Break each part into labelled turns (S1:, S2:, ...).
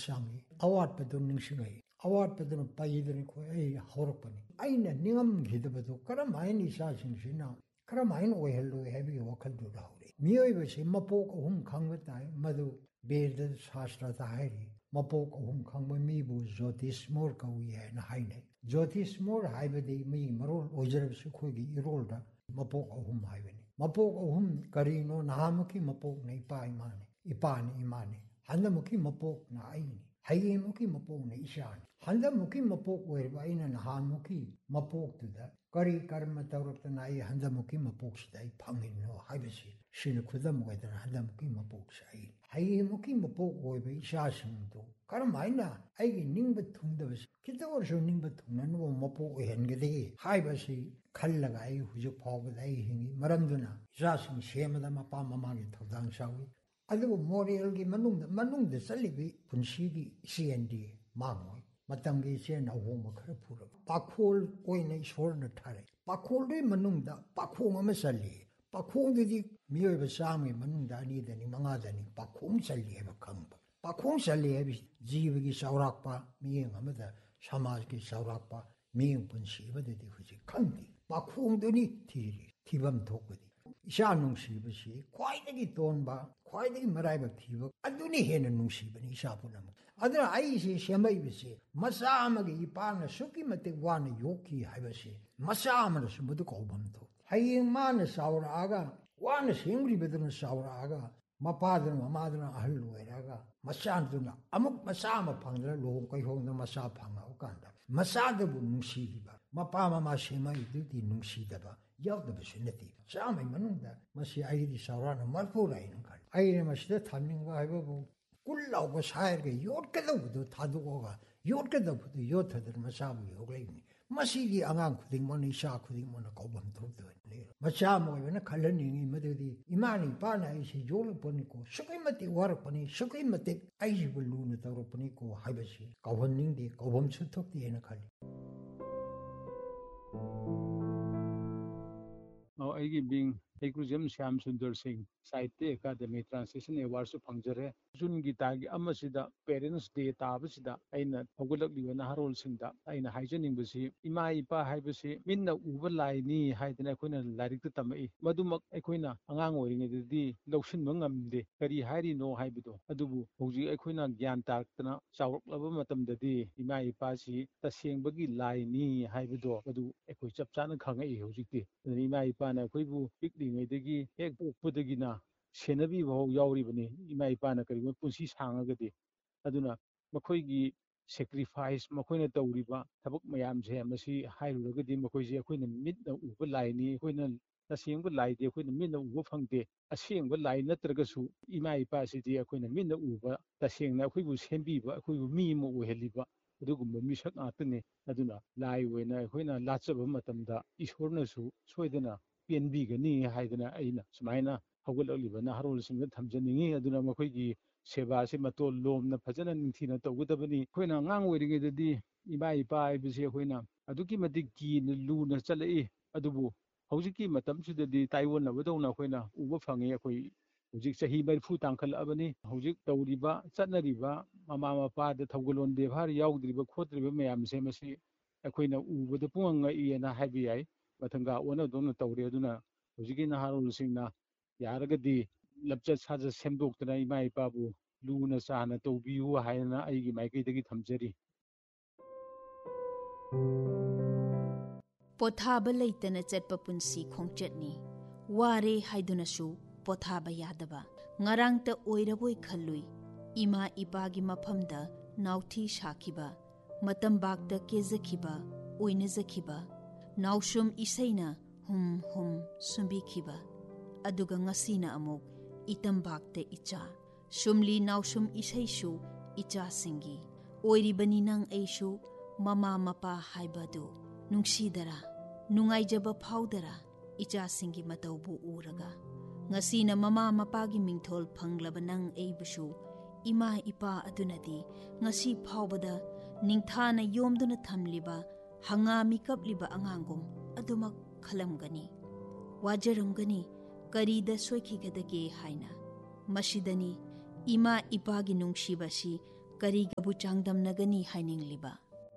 S1: ꯆꯪꯉꯤ ꯑꯋꯥꯠꯄꯗꯨ ꯅꯤꯡꯁꯤꯡꯉꯛꯏ ꯑꯋꯥꯠꯄꯗꯨꯅ ꯄꯩꯗꯅ ꯑꯩ ꯍꯧꯔꯛꯄꯅꯤ ꯑꯩꯅ ꯅꯤꯡꯉꯝꯈꯤꯗꯕꯗꯨ ꯀꯔꯝ ꯍꯥꯏꯅ ꯏꯆꯥꯁꯤꯡꯁꯤꯅ ꯀꯔꯝ ꯍꯥꯏꯅ ꯑꯣꯏꯍꯜꯂꯣꯏ ꯍꯥꯏꯕꯒꯤ ꯋꯥꯈꯜꯗꯨꯗ ꯍꯧꯔꯛꯏ ꯃꯤꯑꯣꯏꯕꯁꯤ ꯃꯄꯣꯛ ꯑꯍꯨꯝ ꯈꯪꯕ ꯇꯥꯏ ꯃꯗꯨ ꯕꯦꯗ ꯁꯥꯁꯇ꯭ꯔꯗ ꯍꯥꯏꯔꯤ ꯃꯄꯣꯛ ꯑꯍꯨꯝ ꯈꯪꯕ ꯃꯤꯕꯨ ꯖꯣꯇꯤꯁꯃꯣꯔ ꯀꯧꯏ ꯍꯥꯏꯅ ꯍꯥꯏꯅꯩ ꯖꯣꯇꯤꯁꯃꯣꯔ ꯍꯥꯏꯕꯗꯤ ꯃꯤꯒꯤ ꯃꯔꯣꯜ ꯑꯣꯏꯖꯔꯕꯁꯨ ꯑꯩꯈꯣꯏꯒꯤ ꯏꯔꯣꯜꯗ ꯃꯄꯣꯛ ꯑꯍꯨꯝ ꯍꯥꯏꯕꯅꯤ ꯃꯄꯣꯛ ꯑꯍꯨꯝ ꯀꯔꯤꯅꯣ ꯅꯍꯥꯟꯃꯨꯛꯀꯤ ꯃꯄꯣꯛꯅ ꯏꯄꯥ ꯏꯃꯥꯅꯤ ꯏꯄꯥꯅꯤ ꯏꯃꯥꯅꯤ ꯍꯟꯗꯛꯃꯨꯛꯀꯤ ꯃꯄꯣꯛꯅ ꯑꯩꯅꯤ ꯍꯌꯦꯡꯃꯨꯛꯀꯤ ꯃꯄꯣꯛꯅ ꯏꯆꯥꯅꯤ ꯍꯟꯗꯛꯃꯨꯛꯀꯤ ꯃꯄꯣꯛ ꯑꯣꯏꯔꯤꯕ ꯑꯩꯅ ꯅꯍꯥꯟꯃꯨꯛꯀꯤ ꯃꯄꯣꯛꯇꯨꯗ ꯀꯔꯤ ꯀꯔꯝ ꯇꯧꯔꯛꯇꯅ ꯑꯩ ꯍꯟꯗꯛꯃꯨꯛꯀꯤ ꯃꯄꯣꯛꯁꯤꯗ ꯑꯩ ꯐꯪꯉꯤꯅꯣ ꯍꯥꯏꯕꯁꯤ ꯁꯤꯅ ꯈꯨꯗꯝ ꯑꯣꯏꯗꯅ ꯍꯟꯗꯛꯃꯨꯛꯀꯤ ꯃꯄꯣꯛꯁꯦ ꯑꯩ ꯍꯌꯦꯡꯃꯨꯛꯀꯤ ꯃꯄꯣꯛ ꯑꯣꯏꯕ ꯏꯆꯥꯁꯤꯡꯗꯨ ꯀꯔꯝ ꯍꯥꯏꯅ ꯑꯩꯒꯤ ꯅꯤꯡꯕ ꯊꯨꯡꯗꯕꯁꯤ ꯈꯤꯇ ꯑꯣꯏꯔꯁꯨ ꯅꯤꯡꯕ ꯊꯨꯡꯅꯅꯕ ꯃꯄꯣꯛ ꯑꯣꯏꯍꯟꯒꯗꯒꯦ ꯍꯥꯏꯕꯁꯤ ꯈꯜꯂꯒ ꯑꯩ ꯍꯧꯖꯤꯛ ꯐꯥꯎꯕꯗ ꯑꯩ ꯍꯤꯡꯉꯤ ꯃꯔꯝꯗꯨꯅ ꯏꯆꯥꯁꯤꯡ ꯁꯦꯝꯕꯗ ꯃꯄꯥ ꯃꯃꯥꯒꯤ ꯊꯧꯗꯥꯡ ꯆꯥꯎꯏ ꯑꯗꯨꯕꯨ ꯃꯣꯔꯦꯜꯒꯤ ꯃꯅꯨꯡꯗ ꯆꯠꯂꯤꯕ ꯄꯨꯟꯁꯤꯒꯤ ꯏꯆꯦꯟꯗꯤ ꯃꯥꯡꯉꯣꯏ ꯃꯇꯝꯒꯤ ꯏꯆꯦꯟ ꯑꯍꯣꯡꯕ ꯈꯔ ꯄꯨꯔꯛꯏ ꯄꯥꯈꯣꯜ ꯑꯣꯏꯅ ꯏꯁꯣꯔꯅ ꯊꯥꯔꯛꯏ ꯄꯥꯈꯣꯜꯗꯨꯒꯤ ꯃꯅꯨꯡꯗ ꯄꯥꯈꯣꯡ ꯑꯃ ꯆꯜꯂꯤ ꯄꯥꯈꯣꯡꯗꯨꯗꯤ ꯃꯤꯑꯣꯏꯕ ꯆꯥꯝꯃꯒꯤ ꯃꯅꯨꯡꯗ ꯑꯅꯤꯗꯅꯤ ꯃꯉꯥꯗꯅꯤ ꯄꯥꯈꯣꯡ ꯆꯜꯂꯤ ꯍꯥꯏꯕ ꯈꯪꯕ ꯄꯥꯈꯣꯡ ꯆꯜꯂꯤ ꯍꯥꯏꯕꯁꯤ ꯖꯤꯕꯒꯤ ꯆꯥꯎꯔꯥꯛꯄ ꯃꯤꯠꯌꯦꯡ ꯑꯃꯗ ꯁꯃꯥꯖꯀꯤ ꯆꯥꯎꯔꯥꯛꯄ ꯃꯤꯠꯌꯦꯡ ꯄꯨꯟꯁꯤ ꯑꯃꯗꯗꯤ ꯍꯧꯖꯤꯛ ꯈꯪꯗꯦ ꯄꯥꯈꯣꯡꯗꯨꯅꯤ ꯊꯤꯐꯝ ꯊꯣꯛꯄꯗꯤ ꯏꯆꯥ ꯅꯨꯡꯁꯤꯕꯁꯤ ꯈ꯭ꯋꯥꯏꯗꯒꯤ ꯇꯣꯟꯕ ꯈ꯭ꯋꯥꯏꯗꯒꯤ ꯃꯔꯥꯏꯕꯛ ꯊꯤꯕ ꯑꯗꯨꯅꯤ ꯍꯦꯟꯅ ꯅꯨꯡꯁꯤꯕꯅꯤ ꯏꯆꯥ ꯄꯨꯝꯅꯃꯛ ꯑꯗꯨꯅ ꯑꯩꯁꯤ ꯁꯦꯝꯃꯛꯏꯕꯁꯤ ꯃꯆꯥ ꯑꯃꯒꯤ ꯏꯄꯥꯅ ꯑꯁꯨꯛꯀꯤ ꯃꯇꯤꯛ ꯋꯥꯅ ꯌꯣꯛꯈꯤ ꯍꯥꯏꯕꯁꯤ ꯃꯆꯥ ꯑꯃꯅꯁꯨ ꯃꯗꯨ ꯀꯧꯐꯝ ꯊꯣꯛꯏ ꯍꯌꯦꯡ ꯃꯥꯅ ꯆꯥꯎꯔꯛꯑꯒ ꯋꯥꯅ ꯁꯦꯝꯈ꯭ꯔꯤꯕꯗꯨꯅ ꯆꯥꯎꯔꯛꯑꯒ ꯃꯄꯥꯗꯨꯅ ꯃꯃꯥꯗꯨꯅ ꯑꯍꯜ ꯑꯣꯏꯔꯒ ꯃꯆꯥꯗꯨꯅ ꯑꯃꯨꯛ ꯃꯆꯥ ꯑꯃ ꯐꯪꯗꯅ ꯂꯨꯍꯣꯡ ꯀꯩꯍꯣꯡꯗ ꯃꯆꯥ ꯐꯪꯉꯛꯑ ꯀꯥꯟꯗ ꯃꯆꯥꯗꯨꯕꯨ ꯅꯨꯡꯁꯤꯈꯤꯕ ꯃꯄꯥ ꯃꯃꯥ ꯁꯦꯝꯃꯛꯏꯗꯨꯗꯤ ꯅꯨꯡꯁꯤꯗꯕ ꯌꯥꯎꯗꯕꯁꯨ ꯅꯠꯇꯦ ꯆꯥꯝꯃꯒꯤ ꯃꯅꯨꯡꯗ ꯃꯁꯤ ꯑꯩꯒꯤꯗꯤ ꯆꯥꯎꯔꯥꯛꯅ ꯃꯔꯐꯨꯔ ꯑꯩꯅ ꯈꯜꯂꯤ ꯑꯩꯅ ꯃꯁꯤꯗ ꯊꯝꯅꯤꯡꯕ ꯍꯥꯏꯕꯕꯨ ꯀꯨꯜ ꯂꯥꯎꯕ ꯁꯥꯏꯔꯒ ꯌꯣꯠꯀꯗꯧꯕꯗꯨ ꯊꯥꯗꯣꯛꯑꯒ ꯌꯣꯠꯀꯗꯧꯕꯗꯨ ꯌꯣꯠꯊꯗꯅ ꯃꯆꯥꯕꯨ ꯌꯣꯛꯂꯛꯏꯕꯅꯤ ꯃꯁꯤꯒꯤ ꯑꯉꯥꯡ ꯈꯨꯗꯤꯡꯃꯛꯅ ꯏꯆꯥ ꯈꯨꯗꯤꯡꯃꯛꯅ ꯀꯧꯐꯝ ꯊꯣꯛꯇꯕꯅꯤ ꯃꯆꯥ ꯑꯃ ꯑꯣꯏꯕꯅ ꯈꯜꯍꯟꯅꯤꯡꯉꯤ ꯃꯗꯨꯗꯤ ꯏꯃꯥꯅ ꯏꯄꯥꯅ ꯑꯩꯁꯤ ꯌꯣꯛꯂꯛꯄꯅꯤꯀꯣ ꯁꯨꯛꯀꯤ ꯃꯇꯤꯛ ꯋꯥꯔꯛꯄꯅꯤ ꯁꯨꯛꯀꯤ ꯃꯇꯤꯛ ꯑꯩꯁꯤꯕꯨ ꯂꯨꯅ ꯇꯧꯔꯛꯄꯅꯤꯀꯣ ꯍꯥꯏꯕꯁꯤ ꯀꯧꯍꯟꯅꯤꯡꯗꯦ ꯀꯧꯐꯝꯁꯨ ꯊꯣꯛꯇꯦ ꯍꯥꯏꯅ ꯈꯜꯂꯤ
S2: ꯑꯩꯒꯤ ꯃꯤꯡ ꯍꯩꯀ꯭ꯔꯨꯖꯝ ꯁ꯭ꯌꯥꯝ ꯁꯨꯟꯗꯔ ꯁꯤꯡ ꯁꯥꯍꯤꯇ꯭ꯌ ꯑꯦꯀꯥꯗꯃꯤ ꯇ꯭ꯔꯥꯟꯁꯂꯦꯁꯟ ꯑꯦꯋꯥꯔꯗꯁꯨ ꯐꯪꯖꯔꯦ ꯖꯨꯟꯒꯤ ꯇꯥꯡ ꯑꯃꯁꯤꯗ ꯄꯦꯔꯦꯟꯁ ꯗꯦ ꯇꯥꯕꯁꯤꯗ ꯑꯩꯅ ꯍꯧꯒꯠꯂꯛꯂꯤꯕ ꯅꯍꯥꯔꯣꯜꯁꯤꯡꯗ ꯑꯩꯅ ꯍꯥꯏꯖꯅꯤꯡꯕꯁꯤ ꯏꯃꯥ ꯏꯄꯥ ꯍꯥꯏꯕꯁꯤ ꯃꯤꯠꯅ ꯎꯕ ꯂꯥꯏꯅꯤ ꯍꯥꯏꯗꯅ ꯑꯩꯈꯣꯏꯅ ꯂꯥꯏꯔꯤꯛꯇ ꯇꯝꯃꯛꯏ ꯃꯗꯨꯃꯛ ꯑꯩꯈꯣꯏꯅ ꯑꯉꯥꯡ ꯑꯣꯏꯔꯤꯉꯩꯗꯗꯤ ꯂꯧꯁꯤꯟꯕ ꯉꯝꯗꯦ ꯀꯔꯤ ꯍꯥꯏꯔꯤꯅꯣ ꯍꯥꯏꯕꯗꯣ ꯑꯗꯨꯕꯨ ꯍꯧꯖꯤꯛ ꯑꯩꯈꯣꯏꯅ ꯒ꯭ꯌꯥꯟ ꯇꯥꯔꯛꯇꯅ ꯆꯥꯎꯔꯛꯂꯕ ꯃꯇꯝꯗꯗꯤ ꯏꯃꯥ ꯏꯄꯥꯁꯤ ꯇꯁꯦꯡꯕꯒꯤ ꯂꯥꯏꯅꯤ ꯍꯥꯏꯕꯗꯣ ꯑꯗꯨ ꯑꯩꯈꯣꯏ ꯆꯞ ꯆꯥꯅ ꯈꯪꯉꯛꯏ ꯍꯧꯖꯤꯛꯇꯤ ꯑꯗꯨꯅ ꯏꯃꯥ ꯏꯄꯥꯅ ꯑꯩꯈꯣꯏꯕꯨ ꯄꯤꯛꯂꯤꯉꯩꯗꯒꯤ ꯍꯦꯛ ꯄꯣꯛꯄꯗꯒꯤꯅ ꯁꯦꯟꯅꯕꯤꯕ ꯐꯥꯎ ꯌꯥꯎꯔꯤꯕꯅꯤ ꯏꯃꯥ ꯏꯄꯥꯅ ꯀꯔꯤꯒꯨꯝꯕ ꯄꯨꯟꯁꯤ ꯁꯥꯡꯉꯒꯗꯤ ꯑꯗꯨꯅ ꯃꯈꯣꯏꯒꯤ ꯁꯦꯀ꯭ꯔꯤꯐꯥꯏꯁ ꯃꯈꯣꯏꯅ ꯇꯧꯔꯤꯕ ꯊꯕꯛ ꯃꯌꯥꯝꯁꯦ ꯃꯁꯤ ꯍꯥꯏꯔꯨꯔꯒꯗꯤ ꯃꯈꯣꯏꯁꯦ ꯑꯩꯈꯣꯏꯅ ꯃꯤꯠꯅ ꯎꯕ ꯂꯥꯏꯅꯤ ꯑꯩꯈꯣꯏꯅ ꯇꯁꯦꯡꯕ ꯂꯥꯏꯗꯤ ꯑꯩꯈꯣꯏꯅ ꯃꯤꯠꯅ ꯎꯕ ꯐꯪꯗꯦ ꯑꯁꯦꯡꯕ ꯂꯥꯏ ꯅꯠꯇ꯭ꯔꯒꯁꯨ ꯏꯃꯥ ꯏꯄꯥꯁꯤꯗꯤ ꯑꯩꯈꯣꯏꯅ ꯃꯤꯠꯅ ꯎꯕ ꯇꯁꯦꯡꯅ ꯑꯩꯈꯣꯏꯕꯨ ꯁꯦꯝꯕꯤꯕ ꯑꯩꯈꯣꯏꯕꯨ ꯃꯤ ꯑꯃ ꯑꯣꯏꯍꯜꯂꯤꯕ ꯑꯗꯨꯒꯨꯝꯕ ꯃꯤꯁꯛ ꯉꯥꯛꯇꯅꯤ ꯑꯗꯨꯅ ꯂꯥꯏ ꯑꯣꯏꯅ ꯑꯩꯈꯣꯏꯅ ꯂꯥꯠꯆꯕ ꯃꯇꯝꯗ ꯏꯁꯣꯔꯅꯁꯨ ꯁꯣꯏꯗꯅ ꯄꯦꯟꯕꯤꯒꯅꯤ ꯍꯥꯏꯗꯅ ꯑꯩꯅ ꯁꯨꯃꯥꯏꯅ ꯍꯧꯒꯠꯂꯛꯂꯤꯕ ꯅꯍꯥꯔꯣꯜꯁꯤꯡꯗ ꯊꯝꯖꯅꯤꯡꯉꯤ ꯑꯗꯨꯅ ꯃꯈꯣꯏꯒꯤ ꯁꯦꯕꯥꯁꯤ ꯃꯇꯣꯜ ꯂꯣꯝꯅ ꯐꯖꯅ ꯅꯤꯡꯊꯤꯅ ꯇꯧꯒꯗꯕꯅꯤ ꯑꯩꯈꯣꯏꯅ ꯑꯉꯥꯡ ꯑꯣꯏꯔꯤꯉꯩꯗꯗꯤ ꯏꯃꯥ ꯏꯄꯥ ꯍꯥꯏꯕꯁꯤ ꯑꯩꯈꯣꯏꯅ ꯑꯗꯨꯛꯀꯤ ꯃꯇꯤꯛ ꯀꯤꯅ ꯂꯨꯅ ꯆꯠꯂꯛꯏ ꯑꯗꯨꯕꯨ ꯍꯧꯖꯤꯛꯀꯤ ꯃꯇꯝꯁꯤꯗꯗꯤ ꯇꯥꯏꯑꯣꯟꯅꯕꯗꯧꯅ ꯑꯩꯈꯣꯏꯅ ꯎꯕ ꯐꯪꯉꯤ ꯑꯩꯈꯣꯏ ꯍꯧꯖꯤꯛ ꯆꯍꯤ 40 ꯇꯥꯡꯈꯠꯂꯛꯑꯕꯅꯤ ꯍꯧꯖꯤꯛ ꯇꯧꯔꯤꯕ ꯆꯠꯅꯔꯤꯕ ꯃꯃꯥ ꯃꯄꯥꯗ ꯊꯧꯒꯜꯂꯣꯟ ꯕꯦꯚꯥꯔ ꯌꯥꯎꯗ꯭ꯔꯤꯕ ꯈꯣꯠꯇ꯭ꯔꯤꯕ ꯃꯌꯥꯝꯁꯦ ꯃꯁꯤ ꯑꯩꯈꯣꯏꯅ ꯎꯕꯗ ꯄꯨꯡꯉꯛ ꯉꯛꯏꯅ ꯍꯥꯏꯕ ꯌꯥꯏ ꯃꯊꯪꯒ ꯑꯣꯟꯅꯗꯧꯅ ꯇꯧꯔꯦ ꯑꯗꯨꯅ ꯍꯧꯖꯤꯛꯀꯤ ꯅꯍꯥꯔꯣꯜꯁꯤꯡꯅ ꯌꯥꯔꯒꯗꯤ ꯂꯝꯆꯠ ꯁꯥꯖꯠ ꯁꯦꯝꯗꯣꯛꯇꯅ ꯏꯃꯥ ꯏꯄꯥꯕꯨ ꯂꯨꯅ ꯆꯥꯟꯅ ꯇꯧꯕꯤꯌꯨ ꯍꯥꯏꯗꯅ ꯑꯩꯒꯤ ꯃꯥꯏꯀꯩꯗꯒꯤ ꯊꯝꯖꯔꯤ
S3: ꯄꯣꯊꯥꯕ ꯂꯩꯇꯅ ꯆꯠꯄ ꯄꯨꯟꯁꯤ ꯈꯣꯡꯆꯠꯅꯤ ꯋꯥꯔꯦ ꯍꯥꯏꯗꯨꯅꯁꯨ ꯄꯣꯊꯥꯕ ꯌꯥꯗꯕ ꯉꯔꯥꯡꯇ ꯑꯣꯏꯔꯕꯣꯏ ꯈꯜꯂꯨꯏ ꯏꯃꯥ ꯏꯄꯥꯒꯤ ꯃꯐꯝꯗ ꯅꯥꯎꯊꯤ ꯁꯥꯈꯤꯕ ꯃꯇꯝꯕꯥꯛꯇ ꯀꯦꯖꯈꯤꯕ ꯑꯣꯏꯅꯖꯈꯤꯕ ꯅꯥꯎꯁꯨꯝ ꯏꯁꯩꯅ ꯍꯨꯝ ꯍꯨꯝ ꯁꯨꯝꯕꯤꯈꯤꯕ ꯑꯗꯨꯒ ꯉꯁꯤꯅ ꯑꯃꯨꯛ ꯏꯇꯝꯕꯥꯛꯇ ꯏꯆꯥ ꯁꯨꯝꯂꯤ ꯅꯥꯎꯁꯨꯝ ꯏꯁꯩꯁꯨ ꯏꯆꯥꯁꯤꯡꯒꯤ ꯑꯣꯏꯔꯤꯕꯅꯤ ꯅꯪ ꯑꯩꯁꯨ ꯃꯃꯥ ꯃꯄꯥ ꯍꯥꯏꯕꯗꯨ ꯅꯨꯡꯁꯤꯗꯔꯥ ꯅꯨꯡꯉꯥꯏꯖꯕ ꯐꯥꯎꯗꯔꯥ ꯏꯆꯥꯁꯤꯡꯒꯤ ꯃꯇꯧꯕꯨ ꯎꯔꯒ ꯉꯁꯤꯅ ꯃꯃꯥ ꯃꯄꯥꯒꯤ ꯃꯤꯡꯊꯣꯜ ꯐꯪꯂꯕ ꯅꯪ ꯑꯩꯕꯨꯁꯨ ꯏꯃꯥ ꯏꯄꯥ ꯑꯗꯨꯅꯗꯤ ꯉꯁꯤ ꯐꯥꯎꯕꯗ ꯅꯤꯡꯊꯥꯅ ꯌꯣꯝꯗꯨꯅ ꯊꯝꯂꯤꯕ ꯍꯪꯒꯥꯃꯤ ꯀꯞꯂꯤꯕ ꯑꯉꯥꯡꯒꯨꯝ ꯑꯗꯨꯃꯛ ꯈꯜꯂꯝꯒꯅꯤ ꯋꯥꯖꯔꯝꯒꯅꯤ ꯀꯔꯤꯗ ꯁꯣꯏꯈꯤꯒꯗꯒꯦ ꯍꯥꯏꯅ ꯃꯁꯤꯗꯅꯤ ꯏꯃꯥ ꯏꯄꯥꯒꯤ ꯅꯨꯡꯁꯤꯕꯁꯤ ꯀꯔꯤꯒꯕꯨ ꯆꯥꯡꯗꯝꯅꯒꯅꯤ ꯍꯥꯏꯅꯤꯡꯂꯤꯕ?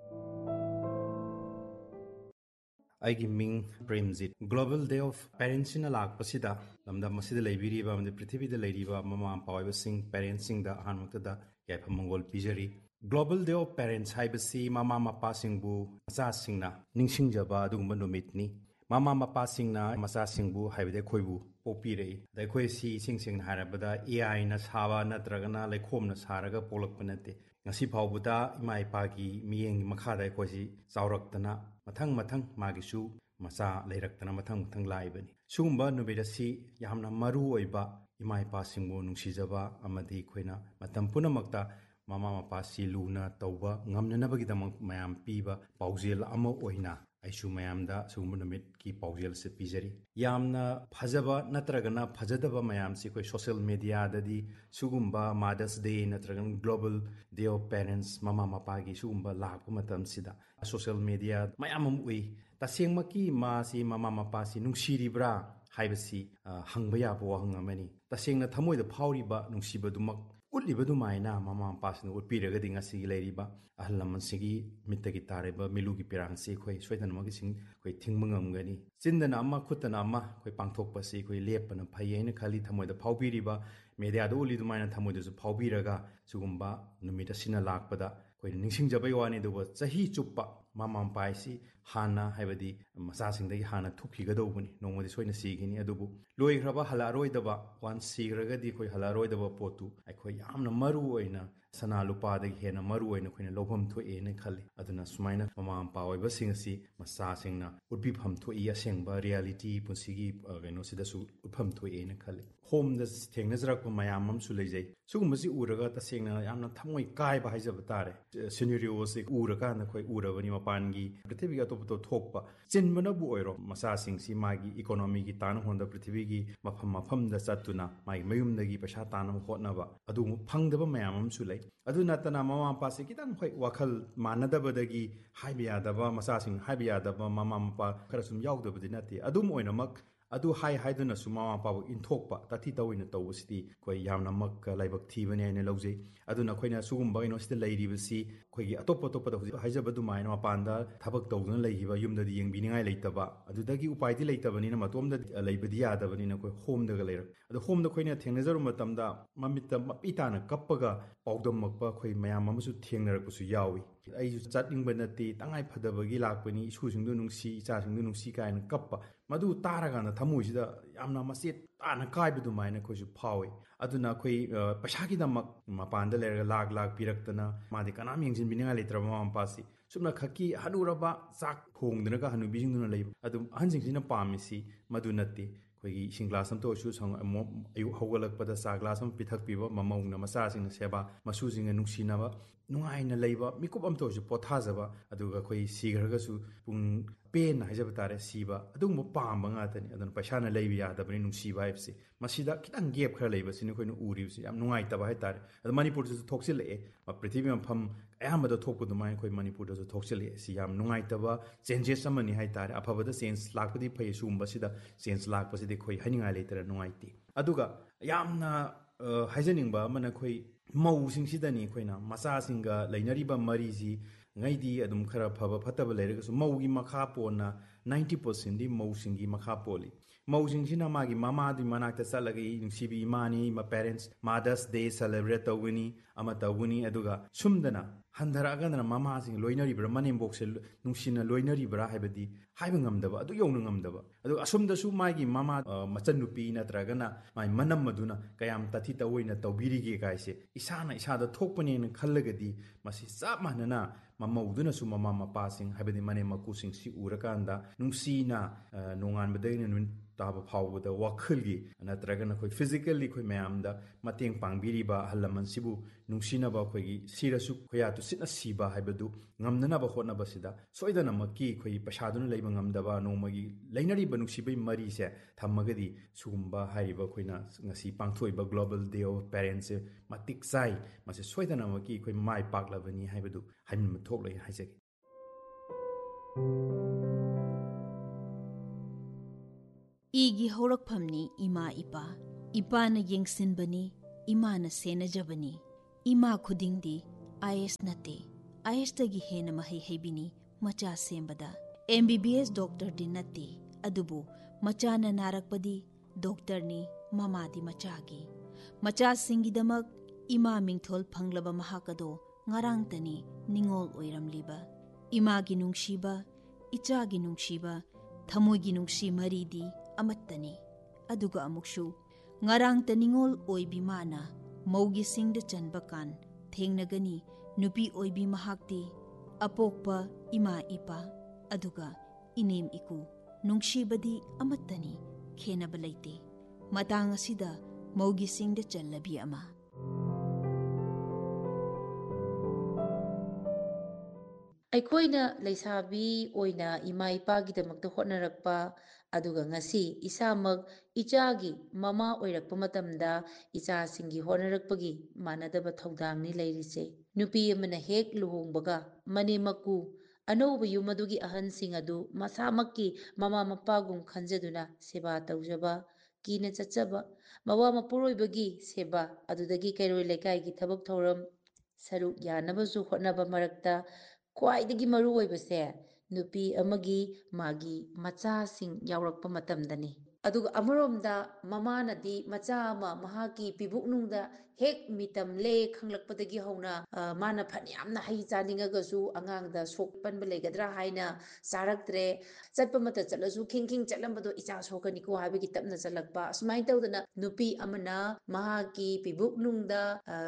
S4: ꯑꯩꯒꯤ ꯃꯤꯡ ꯄ꯭ꯔꯦꯝꯖꯤꯠ ꯒ꯭ꯂꯣꯕꯦꯜ ꯗꯦ ꯑꯣꯐ ꯄꯦꯔꯦꯟꯁꯁꯤꯅ ꯂꯥꯛꯄꯁꯤꯗ ꯂꯝꯗꯝ ꯑꯁꯤꯗ ꯂꯩꯕꯤꯔꯤꯕ ꯑꯃꯗꯤ ꯄ꯭ꯔꯤꯊꯤꯕꯤꯗ ꯂꯩꯔꯤꯕ ꯃꯃꯥ ꯃꯄꯥ ꯑꯣꯏꯕꯁꯤꯡ ꯄꯦꯔꯦꯟꯁꯁꯤꯡꯗ ꯑꯍꯥꯟꯕꯗ ꯌꯥꯏꯐ ꯃꯪꯒꯣꯜ ꯄꯤꯖꯔꯤ꯫ ꯒ꯭ꯂꯣꯕꯦꯜ ꯗꯦ ꯑꯣꯐ ꯄꯦꯔꯦꯟꯁ ꯍꯥꯏꯕꯁꯤ ꯃꯃꯥ ꯃꯄꯥꯁꯤꯡꯕꯨ ꯃꯆꯥꯁꯤꯡꯅ ꯅꯤꯡꯁꯤꯡꯖꯕ ꯑꯗꯨꯒꯨꯝꯕ ꯅꯨꯃꯤꯠꯅꯤ꯫ ꯃꯃꯥ ꯃꯄꯥꯁꯤꯡꯅ ꯃꯆꯥꯁꯤꯡꯕꯨ ꯍꯥꯏꯕꯗꯤ ꯑꯩꯈꯣꯏꯕꯨ ꯄꯣꯛꯄꯤꯔꯛꯏ꯫ ꯑꯗ ꯑꯩꯈꯣꯏ ꯁꯤ ꯏꯁꯦꯡ ꯁꯦꯡꯅ ꯍꯥꯏꯔꯕꯗ AIꯅ ꯁꯥꯕ ꯅꯠꯇ꯭ꯔꯒꯅ ꯂꯩꯈꯣꯝꯅ ꯁꯥꯔꯒ ꯄꯣꯛꯂꯛꯄ ꯅꯠꯇꯦ꯫ ꯉꯁꯤ ꯐꯥꯎꯕꯗ ꯏꯃꯥ ꯏꯄꯥꯒꯤ ꯃꯤꯠꯌꯦꯡꯒꯤ ꯃꯈꯥꯗ ꯑꯩꯈꯣꯏꯁꯤ ꯆꯥꯎꯔꯛꯇꯅ ꯃꯊꯪ ꯃꯥꯒꯤꯁꯨ ꯃꯆꯥ ꯂꯩꯔꯛꯇꯅ ꯃꯊꯪ ꯂꯥꯛꯏꯕꯅꯤ꯫ ꯁꯤꯒꯨꯝꯕ ꯅꯨꯃꯤꯠ ꯑꯁꯤ ꯌꯥꯝꯅ ꯃꯔꯨ ꯑꯣꯏꯕ ꯏꯃꯥ ꯏꯄꯥꯁꯤꯡꯕꯨ ꯅꯨꯡꯁꯤꯖꯕ ꯑꯃꯗꯤ ꯑꯩꯈꯣꯏꯅ ꯃꯇꯝ ꯄꯨꯝꯅꯃꯛꯇ ꯃꯃꯥ ꯃꯄꯥꯁꯤ ꯂꯨꯅ ꯇꯧꯕ ꯉꯝꯅꯅꯕꯒꯤꯗꯃꯛ ꯃꯌꯥꯝ ꯄꯤꯕ ꯄꯥꯎꯖꯦꯜ ꯑꯃ ꯑꯣꯏꯅ ꯑꯩꯁꯨ ꯃꯌꯥꯝꯗ ꯁꯤꯒꯨꯝꯕ ꯅꯨꯃꯤꯠꯀꯤ ꯄꯥꯎꯖꯦꯜ ꯑꯁꯤ ꯄꯤꯖꯔꯤ꯫ ꯌꯥꯝꯅ ꯐꯖꯕ ꯅꯠꯇ꯭ꯔꯒꯅ ꯐꯖꯗꯕ ꯃꯌꯥꯝꯁꯤ ꯑꯩꯈꯣꯏ ꯁꯣꯁꯤꯌꯦꯜ ꯃꯦꯗꯤꯌꯥꯗꯗꯤ ꯁꯤꯒꯨꯝꯕ ꯃꯥꯗꯔꯁ ꯗꯦ ꯅꯠꯇ꯭ꯔꯒꯅ ꯒ꯭ꯂꯣꯕal ꯗꯦ ꯑꯣꯐ ꯄꯦꯔꯦꯟꯁ ꯃꯃꯥ ꯃꯄꯥꯒꯤ ꯁꯤꯒꯨꯝꯕ ꯂꯥꯛꯄ ꯃꯇꯝꯁꯤꯗ ꯁꯣꯁꯤꯌꯦꯜ ꯃꯦꯗꯤꯌꯥ ꯃꯌꯥꯝ ꯑꯃ ꯎꯏ꯫ ꯇꯁꯦꯡꯃꯛꯀꯤ ꯃꯥꯁꯤ ꯃꯃꯥ ꯃꯄꯥꯁꯤ ꯅꯨꯡꯁꯤꯔꯤꯕ꯭ꯔꯥ ꯍꯥꯏꯕꯁꯤ ꯍꯪꯕ ꯌꯥꯕ ꯋꯥꯍꯪ ꯑꯃꯅꯤ꯫ ꯇꯁꯦꯡꯅ ꯊꯃꯣꯏꯗ ꯐꯥꯎꯔꯤꯕ ꯅꯨꯡꯁꯤꯕꯗꯨꯃꯛ ꯎꯠꯂꯤꯕꯗꯨꯃꯥꯏꯅ ꯃꯃꯥ ꯃꯄꯥꯁꯤꯡꯅ ꯎꯠꯄꯤꯔꯒꯗꯤ ꯉꯁꯤꯒꯤ ꯂꯩꯔꯤꯕ ꯑꯍꯜ ꯂꯃꯟꯁꯤꯒꯤ ꯃꯤꯠꯇꯒꯤ ꯇꯥꯔꯤꯕ ꯃꯤꯂꯨꯒꯤ ꯄꯤꯔꯥꯡꯁꯤ ꯑꯩꯈꯣꯏ ꯁꯣꯏꯗꯅꯃꯛꯀꯤ ꯑꯩꯈꯣꯏ ꯊꯤꯡꯕ ꯉꯝꯒꯅꯤ꯫ ꯆꯤꯟꯗꯅ ꯑꯃ ꯈꯨꯠꯇꯅ ꯑꯃ ꯑꯩꯈꯣꯏ ꯄꯥꯡꯊꯣꯛꯄꯁꯤ ꯑꯩꯈꯣꯏ ꯂꯦꯞꯄꯅ ꯐꯩ ꯍꯥꯏꯅ ꯈꯜꯂꯤ꯫ ꯊꯃꯣꯏꯗ ꯐꯥꯎꯕꯤꯔꯤꯕ ꯃꯦꯗꯤꯌꯥꯗ ꯎꯠꯂꯤꯗꯨꯃꯥꯏꯅ ꯊꯃꯣꯏꯗꯁꯨ ꯐꯥꯎꯕꯤꯔꯒ ꯁꯤꯒꯨꯝꯕ ꯅꯨꯃꯤꯠ ꯑꯁꯤꯅ ꯂꯥꯛꯄꯗ ꯑꯩꯈꯣꯏꯅ ꯅꯤꯡꯁꯤꯡꯖꯕꯩ ꯋꯥꯅꯤ꯫ ꯑꯗꯨꯕꯨ ꯆꯍꯤ ꯆꯨꯞꯄ ꯃꯃꯥ ꯃꯄꯥ ꯍꯥꯏꯁꯤ ꯍꯥꯟꯅ ꯍꯥꯏꯕꯗꯤ ꯃꯆꯥꯁꯤꯡꯗꯒꯤ ꯍꯥꯟꯅ ꯊꯣꯛꯈꯤꯒꯗꯧꯕꯅꯤ꯫ ꯅꯣꯡꯃꯗꯤ ꯁꯣꯏꯅ ꯁꯤꯈꯤꯅꯤ꯫ ꯑꯗꯨꯕꯨ ꯂꯣꯏꯈ꯭ꯔꯕ ꯍꯜꯂꯛꯑꯔꯣꯏꯗꯕ ꯋꯥꯟꯁ ꯁꯤꯈ꯭ꯔꯒꯗꯤ ꯑꯩꯈꯣꯏ ꯍꯜꯂꯛꯑꯔꯣꯏꯗꯕ ꯄꯣꯠꯇꯨ ꯑꯩꯈꯣꯏ ꯌꯥꯝꯅ ꯃꯔꯨ ꯑꯣꯏꯅ ꯁꯅꯥ ꯂꯨꯄꯥꯗꯒꯤ ꯍꯦꯟꯅ ꯃꯔꯨ ꯑꯣꯏꯅ ꯑꯩꯈꯣꯏꯅ ꯂꯧꯐꯝ ꯊꯣꯛꯑꯦꯅ ꯈꯜꯂꯤ꯫ ꯑꯗꯨꯅ ꯁꯨꯃꯥꯏꯅ ꯃꯃꯥ ꯃꯄꯥ ꯑꯣꯏꯕꯁꯤꯡ ꯑꯁꯤ ꯃꯆꯥꯁꯤꯡꯅ ꯎꯠꯄꯤꯐꯝ ꯊꯣꯛꯏ꯫ ꯑꯁꯦꯡꯕ ꯔꯤꯌꯦꯂꯤꯇꯤ ꯄꯨꯟꯁꯤꯒꯤ ꯀꯩꯅꯣꯁꯤꯗꯁꯨ ꯎꯠꯐꯝ ꯊꯣꯛꯑꯦꯅ ꯈꯜꯂꯤ꯫ ꯍꯣꯝꯗ ꯊꯦꯡꯅꯖꯔꯛꯄ ꯃꯌꯥꯝ ꯑꯃꯁꯨ ꯂꯩꯖꯩ꯫ ꯁꯤꯒꯨꯝꯕꯁꯤ ꯎꯔꯒ ꯇꯁꯦꯡꯅ ꯌꯥꯝꯅ ꯊꯃꯣꯏ ꯀꯥꯏꯕ ꯍꯥꯏꯖꯕ ꯇꯥꯔꯦ꯫ ꯁꯤꯅꯦꯔꯤꯑꯣꯁꯤ ꯎꯔꯀꯥꯟꯗ ꯑꯩꯈꯣꯏ ꯎꯔꯕꯅꯤ ꯃꯄꯥꯟꯒꯤ ꯄ꯭ꯔꯤꯊꯤꯕꯤꯒꯤ ꯑꯇꯣꯞꯄ ꯊꯣꯛꯄ ꯆꯤꯟꯕꯅꯕꯨ ꯑꯣꯏꯔꯣ ꯃꯆꯥꯁꯤꯡꯁꯤ ꯃꯥꯒꯤ ꯏꯀꯣꯅꯣꯃꯤꯒꯤ ꯇꯥꯅ ꯍꯣꯠꯅꯕ ꯄ꯭ꯔꯤꯊꯤꯕꯤꯒꯤ ꯃꯐꯝꯗ ꯆꯠꯇꯨꯅ ꯃꯥꯒꯤ ꯃꯌꯨꯝꯗꯒꯤ ꯄꯩꯁꯥ ꯇꯥꯅꯕ ꯍꯣꯠꯅꯕ ꯑꯗꯨꯒꯨꯝꯕ ꯐꯪꯗꯕ ꯃꯌꯥꯝ ꯑꯃꯁꯨ ꯂꯩ꯫ ꯑꯗꯨ ꯅꯠꯇꯅ ꯃꯃꯥ ꯃꯄꯥꯁꯤ ꯈꯤꯇꯪ ꯍꯣꯏ ꯋꯥꯈꯜ ꯃꯥꯟꯅꯗꯕꯗꯒꯤ ꯍꯥꯏꯕ ꯌꯥꯗꯕ ꯃꯆꯥꯁꯤꯡ ꯍꯥꯏꯕ ꯌꯥꯗꯕ ꯃꯃꯥ ꯃꯄꯥ ꯈꯔ ꯁꯨꯝ ꯌꯥꯎꯗꯕꯗꯤ ꯅꯠꯇꯦ꯫ ꯑꯗꯨꯝ ꯑꯣꯏꯅꯃꯛ ꯑꯗꯨ ꯍꯥꯏꯗꯨꯅꯁꯨ ꯃꯃꯥ ꯃꯄꯥꯕꯨ ꯏꯟꯊꯣꯛꯄ ꯇꯥꯊꯤ ꯇꯥꯑꯣꯏꯅ ꯇꯧꯕꯁꯤꯗꯤ ꯑꯩꯈꯣꯏ ꯌꯥꯝꯅꯃꯛ ꯂꯥꯏꯕꯛ ꯊꯤꯕꯅꯤ ꯍꯥꯏꯅ ꯂꯧꯖꯩ꯫ ꯑꯗꯨꯅ ꯑꯩꯈꯣꯏꯅ ꯁꯤꯒꯨꯝꯕ ꯀꯩꯅꯣꯁꯤꯗ ꯂꯩꯔꯤꯕꯁꯤ ꯑꯩꯈꯣꯏꯒꯤ ꯑꯇꯣꯞꯄꯗ ꯍꯧꯖꯤꯛ ꯍꯥꯏꯖꯕ ꯑꯗꯨꯃꯥꯏꯅ ꯃꯄꯥꯟꯗ ꯊꯕꯛ ꯇꯧꯗꯨꯅ ꯂꯩꯈꯤꯕ ꯌꯨꯝꯗꯗꯤ ꯌꯦꯡꯕꯤꯅꯤꯡꯉꯥꯏ ꯂꯩꯇꯕ ꯑꯗꯨꯗꯒꯤ ꯎꯄꯥꯏꯗꯤ ꯂꯩꯇꯕꯅꯤꯅ ꯃꯇꯣꯝꯗ ꯂꯩꯕꯗꯤ ꯌꯥꯗꯕꯅꯤꯅ ꯑꯩꯈꯣꯏ ꯍꯣꯝꯗꯒ ꯂꯩꯔꯛ ꯑꯗꯣ ꯍꯣꯝꯗ ꯑꯩꯈꯣꯏꯅ ꯊꯦꯡꯅꯖꯔꯨꯕ ꯃꯇꯝꯗ ꯃꯃꯤꯠꯇ ꯃꯄꯤ ꯇꯥꯅ ꯀꯞꯄꯒ ꯄꯥꯎꯗꯝꯃꯛꯄ ꯑꯩꯈꯣꯏ ꯃꯌꯥꯝ ꯑꯃꯁꯨ ꯊꯦꯡꯅꯔꯛꯄꯁꯨ ꯌꯥꯎꯏ꯫ ꯑꯩꯁꯨ ꯆꯠꯅꯤꯡꯕ ꯅꯠꯇꯦ ꯇꯉꯥꯏ ꯐꯗꯕꯒꯤ ꯂꯥꯛꯄꯅꯤ ꯏꯁꯨꯁꯤꯡꯗꯨ ꯅꯨꯡꯁꯤ ꯏꯆꯥꯁꯤꯡꯗꯨ ꯅꯨꯡꯁꯤ ꯀꯥꯏꯅ ꯀꯞꯄ ꯃꯗꯨ ꯇꯥꯔꯀꯥꯟꯗ ꯊꯃꯣꯏꯁꯤꯗ ꯌꯥꯝꯅ ꯃꯆꯦꯠ ꯇꯥꯅ ꯀꯥꯏꯕꯗꯨꯃꯥꯏꯅ ꯑꯩꯈꯣꯏꯁꯨ ꯐꯥꯎꯏ꯫ ꯑꯗꯨꯅ ꯑꯩꯈꯣꯏ ꯄꯩꯁꯥꯒꯤꯗꯃꯛ ꯃꯄꯥꯟꯗ ꯂꯩꯔꯒ ꯂꯥꯛ ꯄꯤꯔꯛꯇꯅ ꯃꯥꯗꯤ ꯀꯅꯥꯝ ꯌꯦꯡꯁꯤꯟꯕꯤꯅꯤꯡꯉꯥꯏ ꯂꯩꯇ꯭ꯔꯕ ꯃꯃꯥ ꯃꯄꯥꯁꯤ ꯆꯨꯝꯅ ꯈꯛꯀꯤ ꯍꯅꯨꯔꯕ ꯆꯥꯛ ꯊꯣꯡꯗꯅꯒ ꯍꯅꯨꯕꯤꯁꯤꯡꯗꯨꯅ ꯂꯩꯕ ꯑꯗꯨꯝ ꯑꯍꯟꯁꯤꯡꯁꯤꯅ ꯄꯥꯝꯃꯤꯁꯤ ꯃꯗꯨ ꯅꯠꯇꯦ꯫ ꯑꯩꯈꯣꯏꯒꯤ ꯏꯁꯤꯡ ꯒ꯭ꯂꯥꯁ ꯑꯃꯇ ꯑꯣꯏꯔꯁꯨ ꯑꯌꯨꯛ ꯍꯧꯒꯠꯂꯛꯄꯗ ꯆꯥ ꯒ꯭ꯂꯥꯁ ꯑꯃ ꯄꯤꯊꯛꯄꯤꯕ ꯃꯃꯧꯅ ꯃꯆꯥꯁꯤꯡꯅ ꯁꯦꯕꯥ ꯃꯁꯨꯁꯤꯡꯅ ꯅꯨꯡꯁꯤꯅꯕ ꯅꯨꯡꯉꯥꯏꯅ ꯂꯩꯕ ꯃꯤꯀꯨꯞ ꯑꯃꯇ ꯑꯣꯏꯔꯁꯨ ꯄꯣꯊꯥꯖꯕ ꯑꯗꯨꯒ ꯑꯩꯈꯣꯏ ꯁꯤꯈ꯭ꯔꯒꯁꯨ ꯄꯨꯡ ꯄꯦꯟꯅ ꯍꯥꯏꯖꯕ ꯇꯥꯔꯦ ꯁꯤꯕ ꯑꯗꯨꯒꯨꯝꯕ ꯄꯥꯝꯕ ꯉꯥꯛꯇꯅꯤ꯫ ꯑꯗꯨꯅ ꯄꯩꯁꯥꯅ ꯂꯩꯕ ꯌꯥꯗꯕꯅꯤ ꯅꯨꯡꯁꯤꯕ ꯍꯥꯏꯕꯁꯤ ꯃꯁꯤꯗ ꯈꯤꯇꯪ ꯒꯦꯞ ꯈꯔ ꯂꯩꯕꯁꯤꯅ ꯑꯩꯈꯣꯏꯅ ꯎꯔꯤꯕꯁꯤ ꯌꯥꯝ ꯅꯨꯡꯉꯥꯏꯇꯕ ꯍꯥꯏꯇꯥꯔꯦ꯫ ꯑꯗꯣ ꯃꯅꯤꯄꯨꯔꯗꯁꯨ ꯊꯣꯛꯆꯤꯜꯂꯛꯑꯦ ꯄ꯭ꯔꯤꯊꯤꯕꯤ ꯃꯐꯝ ꯑꯌꯥꯝꯕꯗ ꯊꯣꯛꯄ ꯑꯗꯨꯃꯥꯏꯅ ꯑꯩꯈꯣই ꯃꯅꯤꯄꯨꯔꯗꯁꯨ ꯊꯣꯛꯆꯤꯜꯂꯛꯑꯦ꯫ ꯁꯤ ꯌꯥꯝ ꯅꯨꯡꯉꯥꯏꯇꯕ ꯆꯦꯟꯖꯦꯁ ꯑꯃꯅꯤ ꯍꯥꯏꯇꯥꯔꯦ꯫ ꯑꯐꯕꯗ ꯆꯦꯟꯖ ꯂꯥꯛꯄꯗꯤ ꯐꯩ ꯁꯤꯒꯨꯝꯕꯁꯤꯗ ꯆꯦꯟꯖ ꯂꯥꯛꯄꯁꯤꯗꯤ ꯑꯩꯈꯣꯏ ꯍꯥꯏꯅꯤꯡꯉꯥꯏ ꯂꯩꯇꯅ ꯅꯨꯡꯉꯥꯏꯇꯦ꯫ ꯑꯗꯨꯒ ꯌꯥꯝꯅ ꯍꯥꯏꯖꯅꯤꯡꯕ ꯑꯃꯅ ꯑꯩꯈꯣই ꯃꯧꯁꯤꯡꯁꯤꯗꯅꯤ ꯑꯩꯈꯣꯏꯅ ꯃꯆꯥꯁꯤꯡꯒ ꯂꯩꯅꯔꯤꯕ ꯃꯔꯤꯁꯤ ꯉꯩꯗꯤ ꯑꯗꯨꯝ ꯈꯔ ꯐꯕ ꯐꯠꯇꯕ ꯂꯩꯔꯒꯁꯨ ꯃꯧꯒꯤ ꯃꯈꯥ ꯄꯣꯟꯅ 90%ꯗꯤ ꯃꯧꯁꯤꯡꯒꯤ ꯃꯈꯥ ꯄꯣꯜꯂꯤ꯫ ꯃꯧꯁꯤꯡꯁꯤꯅ ꯃꯥꯒꯤ ꯃꯃꯥꯗꯨꯒꯤ ꯃꯅꯥꯛꯇ ꯆꯠꯂꯒ ꯅꯨꯡꯁꯤꯕꯤ ꯏꯃꯥꯅꯤ ꯄꯦꯔꯦꯟꯁ ꯃꯥꯗꯔꯁ ꯗꯦ ꯁꯦꯂꯦꯕ꯭ꯔꯦꯠ ꯇꯧꯒꯅꯤ ꯑꯃ ꯇꯧꯒꯅꯤ ꯑꯗꯨꯒ ꯁꯨꯝꯗꯅ ꯍꯟꯊꯔꯛꯑꯒꯅ ꯃꯃꯥꯁꯤꯡ ꯂꯣꯏꯅꯔꯤꯕ꯭ꯔꯥ ꯃꯅꯦꯝꯕꯣꯛꯁꯦ ꯅꯨꯡꯁꯤꯅ ꯂꯣꯏꯅꯔꯤꯕ꯭ꯔꯥ ꯍꯥꯏꯕꯗꯤ ꯍꯥꯏꯕ ꯉꯝꯗꯕ ꯑꯗꯨ ꯌꯧꯅ ꯉꯝꯗꯕ ꯑꯗꯨꯒ ꯑꯁꯨꯝꯗꯁꯨ ꯃꯥꯒꯤ ꯃꯃꯥ ꯃꯆꯟꯅꯨꯄꯤ ꯅꯠꯇ꯭ꯔꯒꯅ ꯃꯥꯒꯤ ꯃꯅꯝ ꯑꯗꯨꯅ ꯀꯌꯥꯝ ꯇꯥꯊꯤ ꯇꯥꯑꯣꯏꯅ ꯇꯧꯕꯤꯔꯤꯒꯦ ꯀꯥꯏꯁꯦ ꯏꯁꯥꯅ ꯏꯁꯥꯗ ꯊꯣꯛꯄꯅꯦꯅ ꯈꯜꯂꯒꯗꯤ ꯃꯁꯤ ꯆꯞ ꯃꯥꯟꯅꯅ ꯃꯃꯧꯗꯨꯅꯁꯨ ꯃꯃꯥ ꯃꯄꯥꯁꯤꯡ ꯍꯥꯏꯕꯗꯤ ꯃꯅꯦꯝ ꯃꯀꯨꯁꯤꯡꯁꯤ ꯎꯔꯀꯥꯟꯗ ꯅꯨꯡꯁꯤꯅ ꯅꯣꯡꯉꯥꯟꯕꯗꯒꯤꯅ ꯅꯨꯃꯤꯠ ꯇꯥꯕ ꯐꯥꯎꯕꯗ ꯋꯥꯈꯜꯒꯤ ꯅꯠꯇ꯭ꯔꯒꯅ ꯑꯩꯈꯣꯏ ꯐꯤꯖꯤꯀꯦꯜꯂꯤ ꯑꯩꯈꯣꯏ ꯃꯌꯥꯝꯗ ꯃꯇꯦꯡ ꯄꯥꯡꯕꯤꯔꯤꯕ ꯑꯍꯜ ꯂꯃꯟꯁꯤꯕꯨ ꯅꯨꯡꯁꯤꯅꯕ ꯑꯩꯈꯣꯏꯒꯤ ꯁꯤꯔꯁꯨ ꯈꯣꯏꯌꯥ ꯇꯨꯁꯤꯠꯅ ꯁꯤꯕ ꯍꯥꯏꯕꯗꯨ ꯉꯝꯅꯅꯕ ꯍꯣꯠꯅꯕꯁꯤꯗ ꯁꯣꯏꯗꯅꯃꯛꯀꯤ ꯑꯩꯈꯣꯏ ꯄꯩꯁꯥꯗꯨꯅ ꯂꯩꯕ ꯉꯝꯗꯕ ꯅꯣꯡꯃꯒꯤ ꯂꯩꯅꯔꯤꯕ ꯅꯨꯡꯁꯤꯕꯩ ꯃꯔꯤꯁꯦ ꯊꯝꯃꯒꯗꯤ ꯁꯤꯒꯨꯝꯕ ꯍꯥꯏꯔꯤꯕ ꯑꯩꯈꯣꯏꯅ ꯉꯁꯤ ꯄꯥꯡꯊꯣꯛꯏꯕ ꯒ꯭ꯂꯣꯕal ꯗꯦ ꯑꯣꯐ ꯄꯦꯔꯦꯟꯁꯁꯦ ꯃꯇꯤꯛ ꯆꯥꯏ ꯃꯁꯤ ꯁꯣꯏꯗꯅꯃꯛꯀꯤ ꯑꯩꯈꯣꯏ ꯃꯥꯏ ꯄꯥꯛꯂꯕꯅꯤ ꯍꯥꯏꯕꯗꯨ ꯍꯥꯏꯃꯟꯕ ꯊꯣꯛꯂꯣꯏ ꯍꯥꯏꯖꯒꯦ꯫
S3: ꯏꯒꯤ ꯍꯧꯔꯛꯐꯝꯅꯤ ꯏꯃꯥ ꯏꯄꯥ ꯏꯄꯥꯅ ꯌꯦꯡꯁꯤꯟꯕꯅꯤ ꯏꯃꯥꯅ ꯁꯦꯟꯅꯖꯕꯅꯤ ꯏꯃꯥ ꯈꯨꯗꯤꯡꯗꯤ ꯑꯥꯏꯑꯦꯁ ꯅꯠꯇꯦ, ꯑꯥꯏꯑꯦꯁꯇꯒꯤ ꯍꯦꯟꯅ ꯃꯍꯩ ꯍꯩꯕꯤꯅꯤ ꯃꯆꯥ ꯁꯦꯝꯕꯗ꯫ MBBS ꯗꯣꯛꯇꯔꯗꯤ ꯅꯠꯇꯦ, ꯑꯗꯨꯕꯨ ꯃꯆꯥꯅ ꯅꯥꯔꯛꯄꯗꯤ ꯗꯣꯛꯇꯔꯅꯤ, ꯃꯃꯥꯗꯤ ꯃꯆꯥꯒꯤ꯫ ꯃꯆꯥꯁꯤꯡꯒꯤꯗꯃꯛ ꯏꯃꯥ ꯃꯤꯡꯊꯣꯜ ꯐꯪꯂꯕ ꯃꯍꯥꯛ ꯑꯗꯣ ꯉꯔꯥꯡꯇꯅꯤ ꯅꯤꯡꯉꯣꯜ ꯑꯣꯏꯔꯝꯂꯤꯕ꯫ ꯏꯃꯥꯒꯤ ꯅꯨꯡꯁꯤꯕ, ꯏꯆꯥꯒꯤ ꯅꯨꯡꯁꯤꯕ, ꯊꯃꯣꯏꯒꯤ ꯅꯨꯡꯁꯤ ꯃꯔꯤꯗꯤ ꯑꯃꯠꯇꯅꯤ꯫ ꯑꯗꯨꯒ ꯑꯃꯨꯛꯁꯨ ꯉꯔꯥꯡꯇ ꯅꯤꯡꯉꯣꯜ ꯑꯣꯏꯕꯤ ꯃꯥꯅ ꯃꯧꯒꯤ ꯁꯤꯡꯗ ꯆꯟꯕ ꯀꯥꯟ ꯊꯦꯡꯅꯒꯅꯤ ꯅꯨꯄꯤ ꯑꯣꯏꯕꯤ ꯃꯍꯥꯛꯇꯤ ꯑꯄꯣꯛꯄ ꯏꯃꯥ ꯏꯄꯥ ꯑꯗꯨꯒ ꯏꯅꯦꯝ ꯏꯀꯨ ꯅꯨꯡꯁꯤꯕꯗꯤ ꯑꯃꯠꯇꯅꯤ, ꯈꯦꯟꯅꯕ ꯂꯩꯇꯦ꯫ ꯃꯇꯥꯡ ꯑꯁꯤꯗ ꯃꯧꯒꯤ ꯁꯤꯡꯗ ꯆꯜꯂꯕꯤ ꯑꯃ
S5: ꯑꯩꯈꯣꯏꯅ ꯂꯩꯁꯥꯕꯤ ꯑꯣꯏꯅ ꯏꯃꯥ ꯏꯄꯥꯒꯤꯗꯃꯛꯇ ꯍꯣꯠꯅꯔꯛꯄ, ꯑꯗꯨꯒ ꯉꯁꯤ ꯏꯁꯥꯃꯛ ꯏꯆꯥꯒꯤ ꯃꯃꯥ ꯑꯣꯏꯔꯛꯄ ꯃꯇꯝꯗ ꯏꯆꯥꯁꯤꯡꯒꯤ ꯍꯣꯠꯅꯔꯛꯄꯒꯤ ꯃꯥꯟꯅꯗꯕ ꯊꯧꯗꯥꯡꯅꯤ ꯂꯩꯔꯤꯁꯦ꯫ ꯅꯨꯄꯤ ꯑꯃꯅ ꯍꯦꯛ ꯂꯨꯍꯣꯡꯕꯒ ꯃꯅꯦꯝ ꯃꯀꯨ ꯑꯅꯧꯕ ꯌꯨꯝ ꯑꯗꯨꯒꯤ ꯑꯍꯟꯁꯤꯡ ꯑꯗꯨ ꯃꯁꯥꯃꯛꯀꯤ ꯃꯃꯥ ꯃꯄꯥꯒꯨꯝ ꯈꯟꯖꯗꯨꯅ ꯁꯦꯕꯥ ꯇꯧꯖꯕ, ꯀꯤꯅ ꯆꯠꯆꯕ, ꯃꯋꯥ ꯃꯄꯨꯔꯣꯏꯕꯒꯤ ꯁꯦꯕꯥ, ꯑꯗꯨꯗꯒꯤ ꯀꯩꯔꯣꯏ ꯂꯩꯀꯥꯏꯒꯤ ꯊꯕꯛ ꯊꯧꯔꯝ ꯁꯔꯨꯛ ꯌꯥꯅꯕꯁꯨ ꯍꯣꯠꯅꯕ ꯃꯔꯛꯇ ꯈ꯭ꯋꯥꯏꯗꯒꯤ ꯃꯔꯨ ꯑꯣꯏꯕꯁꯦ ꯅꯨꯄꯤ ꯑꯃꯒꯤ ꯃꯥꯒꯤ ꯃꯆꯥꯁꯤꯡ ꯌꯥꯎꯔꯛꯄ ꯃꯇꯝꯗꯅꯤ꯫ ꯑꯗꯨꯒ ꯑꯃꯔꯣꯝꯗ ꯃꯃꯥꯅꯗꯤ ꯃꯆꯥ ꯑꯃ ꯃꯍꯥꯛꯀꯤ ꯄꯤꯕꯨꯛꯅꯨꯡꯗ ꯍꯦꯛ ꯃꯤꯇꯝꯂꯦ ꯈꯪꯂꯛꯄꯗꯒꯤ ꯍꯧꯅ ꯃꯥꯅ ꯐꯅꯌꯥꯝꯅ ꯍꯩ ꯆꯥꯅꯤꯡꯉꯒꯁꯨ ꯑꯉꯥꯡꯗ ꯁꯣꯛꯄꯟꯕ ꯂꯩꯒꯗ꯭ꯔꯥ ꯍꯥꯏꯅ ꯆꯥꯔꯛꯇ꯭ꯔꯦ꯫ ꯆꯠꯄ ꯃꯇꯝ ꯆꯠꯂꯁꯨ ꯈꯤꯡ ꯆꯠꯂꯝꯕꯗꯣ ꯏꯆꯥ ꯁꯣꯛꯀꯅꯤꯀꯣ ꯍꯥꯏꯕꯒꯤ ꯇꯞꯅ ꯆꯠꯂꯛꯄ꯫ ꯑꯁꯨꯃꯥꯏꯅ ꯇꯧꯗꯅ ꯅꯨꯄꯤ ꯑꯃꯅ ꯃꯍꯥꯛꯀꯤ ꯄꯤꯕꯨꯛꯅꯨꯡꯗ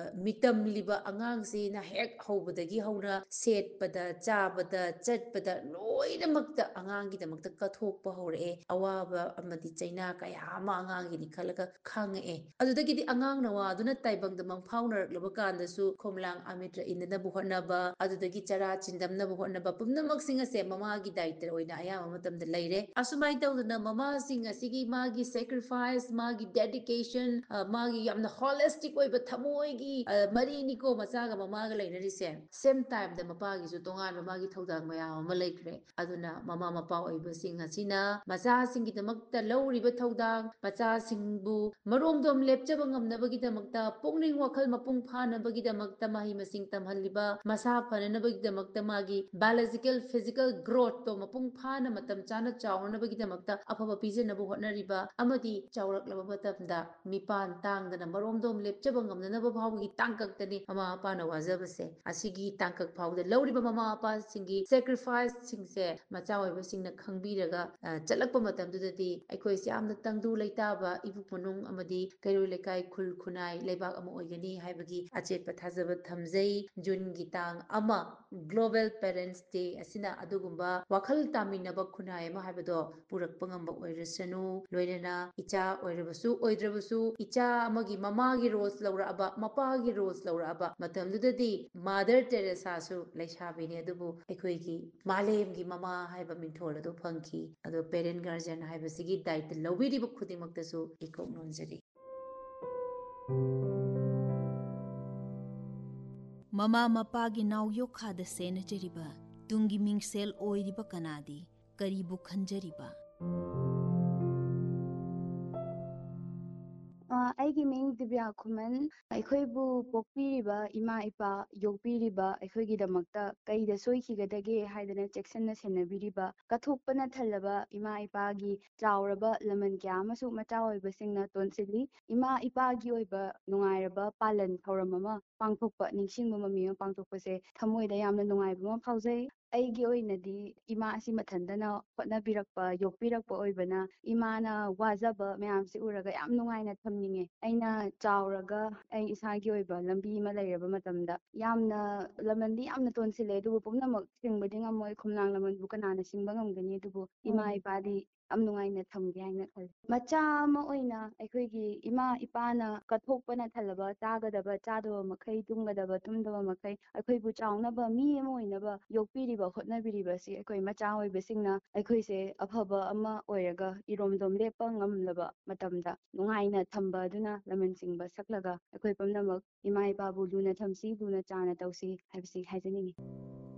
S5: ꯃꯤꯇꯝꯂꯤꯕ ꯑꯉꯥꯡꯁꯤꯅ ꯍꯦꯛ ꯍꯧꯕꯗꯒꯤ ꯍꯧꯅ ꯁꯦꯠꯄꯗ, ꯆꯥꯕꯗ, ꯆꯠꯄꯗ ꯂꯣꯏꯅꯃꯛꯇ ꯑꯉꯥꯡꯒꯤꯗꯃꯛꯇ ꯀꯠꯊꯣꯛꯄ ꯍꯧꯔꯛꯑꯦ꯫ ꯑꯋꯥꯕ ꯑꯃꯗꯤ ꯆꯩꯅꯥ ꯀꯌా ꯑꯃ ꯑꯉꯥꯡꯒꯤꯅꯤ ꯈꯜꯂꯒ ꯈꯥꯡꯉꯛꯑꯦ꯫ ꯑꯗꯨꯗꯒꯤꯗꯤ ꯑꯉꯥꯡ ꯅꯋꯥꯗꯨꯅ ꯇꯥꯏꯕꯪꯗ ꯃꯪꯐꯥꯎꯅꯔꯛꯂꯕ ꯀꯥꯟꯗꯁꯨ ꯈꯣꯝꯂꯥꯡ ꯑꯃꯤꯇ꯭ꯔ ꯏꯟꯅꯅꯕ ꯍꯣꯠꯅꯕ, ꯑꯗꯨꯗꯒꯤ ꯆꯔꯥ ꯆꯤꯟꯗꯝꯅꯕ ꯍꯣꯠꯅꯕ, ꯄꯨꯝꯅꯃꯛꯁꯤꯡ ꯑꯁꯦ ꯃꯃꯥꯒꯤ ꯗꯥꯏꯇ ꯑꯣꯏꯅ ꯑꯌꯥꯝꯕ ꯃꯇꯝꯗ ꯂꯩꯔꯦ꯫ ꯑꯁꯨꯃꯥꯏꯅ ꯇꯧꯗꯅ ꯃꯃꯥꯁꯤꯡ ꯑꯁꯤꯒꯤ ꯃꯥꯒꯤ ꯁꯦꯀ꯭ꯔꯤꯐꯥꯏꯁ, ꯃꯥꯒꯤ ꯗꯦꯗꯤꯀꯦꯁꯟ, ꯃꯥꯒꯤ ꯌꯥꯝꯅ ꯍꯣꯂꯤꯁꯇꯤꯛ ꯑꯣꯏꯕ ꯊꯃꯣꯏꯒꯤ ꯃꯔꯤꯅꯤꯀꯣ ꯃꯆꯥꯒ ꯃꯃꯥꯒ ꯂꯩꯅꯔꯤꯁꯦ꯫ ꯁꯦꯝ ꯇꯥꯏꯝꯗ ꯃꯄꯥꯒꯤꯁꯨ ꯇꯣꯉꯥꯟꯕ ꯃꯥꯒꯤ ꯊꯧꯗꯥꯡ ꯃꯌꯥꯝ ꯑꯃ ꯂꯩꯈ꯭ꯔꯦ꯫ ꯑꯗꯨꯅ ꯃꯃꯥ ꯃꯄꯥ ꯑꯣꯏꯕꯁꯤꯡ ꯑꯁꯤꯅ ꯃꯆꯥꯁꯤꯡꯒꯤꯗꯃꯛꯇ ꯂꯧꯔꯤꯕ ꯊꯧꯗꯥꯡ, ꯃꯆꯥꯁꯤꯡꯕꯨ ꯃꯔꯣꯝꯗꯣꯝ ꯂꯦꯞꯆꯕ ꯉꯝꯅꯕꯒꯤꯗꯃꯛꯇ, ꯄꯨꯛꯅꯤꯡ ꯋꯥꯈꯜ ꯃꯄꯨꯡ ꯐꯥꯅꯕꯒꯤꯗꯃꯛꯇ, ꯃꯍꯩ ꯃꯁꯤꯡ ꯇꯝꯍꯜꯂꯤꯕ, ꯃꯁꯥ ꯐꯅꯅꯕꯒꯤꯗꯃꯛꯇ, ꯃꯥꯒꯤ ꯕꯥꯏꯑꯣꯂꯣꯖꯤꯀꯦꯜ ꯐꯤꯖꯤꯀꯦꯜ ꯒ꯭ꯔꯣꯠꯇꯣ ꯃꯄꯨꯡ ꯐꯥꯅ ꯃꯇꯝ ꯆꯥꯅ ꯆꯥꯎꯅꯅꯕꯒꯤꯗꯃꯛꯇ ꯑꯐꯕ ꯄꯤꯖꯅꯕ ꯍꯣꯠꯅꯔꯤꯕ, ꯑꯃꯗꯤ ꯆꯥꯎꯔꯛꯂꯕ ꯃꯇꯝꯗ ꯃꯤꯄꯥꯟ ꯇꯥꯡꯗꯅ ꯃꯔꯣꯝꯗꯣꯝ ꯂꯦꯞꯆꯕ ꯉꯝꯅꯅꯕ ꯐꯥꯎꯕꯒꯤ ꯇꯥꯡꯀꯛꯇꯅꯤ ꯃꯃꯥ ꯃꯄꯥꯅ ꯋꯥꯖꯕꯁꯦ꯫ ꯑꯁꯤꯒꯤ ꯇꯥꯡꯀꯛ ꯐꯥꯎꯕꯗ ꯂꯧꯔꯤꯕ ꯃꯃꯥ ꯃꯄꯥꯁꯤꯡꯒꯤ ꯁꯦꯀ꯭ꯔꯤꯐꯥꯏꯁꯁꯤꯡꯁꯦ ꯃꯆꯥ ꯑꯣꯏꯕꯁꯤꯡꯅ ꯈꯪꯕꯤꯔꯒ ꯆꯠꯂꯛꯄ ꯃꯇꯝꯗꯨꯗꯗꯤ ꯑꯩꯈꯣꯏꯁꯦ ꯌꯥꯝꯅ ꯇꯪꯗꯨ ꯂꯩꯇꯥꯕ ꯏꯃꯨꯡ ꯃꯅꯨꯡ ꯑꯃꯗꯤ ꯀꯩꯔꯣꯏ ꯂꯩꯀꯥꯏ ꯈꯨꯜ ꯈꯨꯟꯅꯥꯏ ꯂꯩꯕꯥꯛ ꯑꯃ ꯑꯣꯏꯒꯅꯤ ꯍꯥꯏꯕꯒꯤ ꯑꯆꯦꯠꯄ ꯊꯥꯖꯕ ꯊꯝꯖꯩ꯫ ꯖꯨꯟꯒꯤ ꯇꯥꯡ 1 ꯒ꯭ꯂꯣꯕꯦꯜ ꯄꯦꯔꯦꯟꯁ ꯗꯦ ꯑꯁꯤꯅ ꯑꯗꯨꯒꯨꯝꯕ ꯋꯥꯈꯜ ꯇꯥꯃꯤꯟꯅꯕ ꯈꯨꯟꯅꯥꯏ ꯑꯃ ꯍꯥꯏꯕꯗꯣ ꯄꯨꯔꯛꯄ ꯉꯝꯕ ꯑꯣꯏꯔꯁꯅꯨ꯫ ꯂꯣꯏꯅꯅ ꯏꯆꯥ ꯑꯣꯏꯔꯕꯁꯨ ꯑꯣꯏꯗ꯭ꯔꯕꯁꯨ ꯏꯆꯥ ꯑꯃꯒꯤ ꯃꯃꯥꯒꯤ ꯔꯣꯜꯁ ꯂꯧꯔꯛꯑꯕ, ꯃꯄꯥꯒꯤ ꯔꯣꯜꯁ ꯂꯧꯔꯛꯑꯕ ꯃꯇꯝꯗꯨꯗꯗꯤ ꯃꯥꯗꯔ ꯇꯦꯔꯦꯁꯥꯁꯨ ꯂꯩꯁꯥꯕꯤꯅꯤ, ꯑꯗꯨꯕꯨ ꯑꯩꯈꯣꯏꯒꯤ ꯃꯥꯂꯦꯝꯒꯤ ꯃꯃꯥ ꯍꯥꯏꯕ ꯃꯤꯡꯊꯣꯜ ꯑꯗꯨ ꯐꯪꯈꯤ꯫ ꯑꯗꯣ ꯄꯦꯔꯦꯟ ꯒꯥꯔꯖꯤꯌꯟ ꯍꯥꯏꯕꯁꯤꯒꯤ ꯗꯥꯏꯇ ꯂꯧꯕꯤꯔꯤꯕ ꯈꯨꯗꯤꯡꯃꯛꯇꯁꯨ ꯏꯀꯣꯛ ꯅꯣꯟꯖꯔꯤ꯫
S3: ꯃꯃꯥ ꯃꯄꯥꯒꯤ ꯅꯥꯎ ꯌꯣꯛꯈꯥꯗ ꯁꯦꯟꯅꯖꯔꯤꯕ ꯇꯨꯡꯒꯤ ꯃꯤꯡꯁꯦꯜ ꯑꯣꯏꯔꯤꯕ ꯀꯅꯥꯗꯤ ꯀꯔꯤꯕꯨ ꯈꯟꯖꯔꯤꯕ?
S6: ꯑꯩꯒꯤ ꯃꯤꯡ ꯗꯤꯕ꯭ꯌꯥ ꯈꯨꯃꯟ꯫ ꯑꯩꯈꯣꯏꯕꯨ ꯄꯣꯛꯄꯤꯔꯤꯕ ꯏꯃꯥ ꯏꯄꯥ, ꯌꯣꯛꯄꯤꯔꯤꯕ ꯑꯩꯈꯣꯏꯒꯤꯗꯃꯛꯇ ꯀꯩꯗ ꯁꯣꯏꯈꯤꯒꯗꯒꯦ ꯍꯥꯏꯗꯅ ꯆꯦꯛꯁꯤꯟꯅ ꯁꯦꯟꯅꯕꯤꯔꯤꯕ, ꯀꯠꯊꯣꯛꯄꯅ ꯊꯜꯂꯕ ꯏꯃꯥ ꯏꯄꯥꯒꯤ ꯆꯥꯎꯔꯕ ꯂꯃꯟ ꯀꯌꯥ ꯑꯃꯁꯨ ꯃꯆꯥ ꯑꯣꯏꯕꯁꯤꯡꯅ ꯇꯣꯟꯁꯤꯜꯂꯤ꯫ ꯏꯃꯥ ꯏꯄꯥꯒꯤ ꯑꯣꯏꯕ ꯅꯨꯡꯉꯥꯏꯔꯕ ꯄꯥꯂꯟ ꯊꯧꯔꯝ ꯑꯃ ꯄꯥꯡꯊꯣꯛꯄ, ꯅꯤꯡꯁꯤꯡꯕ ꯃꯃꯤ ꯑꯃ ꯄꯥꯡꯊꯣꯛꯄꯁꯦ ꯊꯃꯣꯏꯗ ꯌꯥꯝꯅ ꯅꯨꯡꯉꯥꯏꯕ ꯑꯃ ꯐꯥꯎꯖꯩ꯫ ꯑꯩꯒꯤ ꯑꯣꯏꯅꯗꯤ ꯏꯃꯥ ꯑꯁꯤ ꯃꯊꯟꯇꯅ ꯍꯣꯠꯅꯕꯤꯔꯛꯄ, ꯌꯣꯛꯄꯤꯔꯛꯄ ꯑꯣꯏꯕꯅ ꯏꯃꯥꯅ ꯋꯥꯖꯕ ꯃꯌꯥꯝꯁꯤ ꯎꯔꯒ ꯌꯥꯝ ꯅꯨꯡꯉꯥꯏꯅ ꯊꯝꯅꯤꯡꯉꯦ꯫ ꯑꯩꯅ ꯆꯥꯎꯔꯒ ꯑꯩ ꯏꯁꯥꯒꯤ ꯑꯣꯏꯕ ꯂꯝꯕꯤ ꯑꯃ ꯂꯩꯔꯕ ꯃꯇꯝꯗ ꯌꯥꯝꯅ ꯂꯃꯟꯗꯤ ꯌꯥꯝꯅ ꯇꯣꯟꯁꯤꯜꯂꯦ, ꯑꯗꯨꯕꯨ ꯄꯨꯝꯅꯃꯛ ꯁꯤꯡꯕꯗꯤ ꯉꯝꯃꯣꯏ꯫ ꯈꯨꯝꯂꯥꯡ ꯂꯃꯟꯕꯨ ꯀꯅꯥꯅ ꯁꯤꯡꯕ ꯉꯝꯒꯅꯤ? ꯑꯗꯨꯕꯨ ꯏꯃꯥ ꯏꯄꯥꯗꯤ ꯌꯥꯝ ꯅꯨꯡꯉꯥꯏꯅ ꯊꯝꯒꯦ ꯍꯥꯏꯅ ꯈꯜꯂꯤ꯫ ꯃꯆꯥ ꯑꯃ ꯑꯣꯏꯅ ꯑꯩꯈꯣꯏꯒꯤ ꯏꯃꯥ ꯏꯄꯥꯅ ꯀꯠꯊꯣꯛꯄꯅ ꯊꯜꯂꯕ, ꯆꯥꯒꯗꯕ ꯆꯥꯗꯕ ꯃꯈꯩ, ꯇꯨꯝꯒꯗꯕ ꯇꯨꯝꯗꯕ ꯃꯈꯩ, ꯑꯩꯈꯣꯏꯕꯨ ꯆꯥꯎꯅꯕ ꯃꯤ ꯑꯃ ꯑꯣꯏꯅꯕ ꯌꯣꯛꯄꯤꯔꯤꯕ, ꯍꯣꯠꯅꯕꯤꯔꯤꯕꯁꯤ ꯑꯩꯈꯣꯏ ꯃꯆꯥ ꯑꯣꯏꯕꯁꯤꯡꯅ ꯑꯩꯈꯣꯏꯁꯦ ꯑꯐꯕ ꯑꯃ ꯑꯣꯏꯔꯒ ꯏꯔꯣꯝꯗꯣꯝ ꯂꯦꯞꯄ ꯉꯝꯂꯕ ꯃꯇꯝꯗ ꯅꯨꯡꯉꯥꯏꯅ ꯊꯝꯕ ꯑꯗꯨꯅ ꯂꯃꯟ ꯁꯤꯡꯕ ꯁꯛꯂꯒ ꯑꯩꯈꯣꯏ ꯄꯨꯝꯅꯃꯛ ꯏꯃꯥ ꯏꯄꯥꯕꯨ ꯂꯨꯅ ꯊꯝꯁꯤ, ꯂꯨꯅ ꯆꯥꯟꯅ ꯇꯧꯁꯤ ꯍꯥꯏꯕꯁꯤ ꯍꯥꯏꯖꯅꯤꯡꯉꯤ꯫